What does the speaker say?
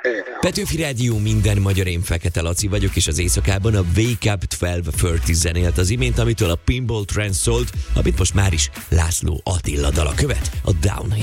Petőfi Rádió, minden magyar, én Fekete Laci vagyok, és az éjszakában a Wake Up 12:30 zenélt az imént, amitől a Pinball Trance szólt, amit most már is László Attila dala követ, a Downhill.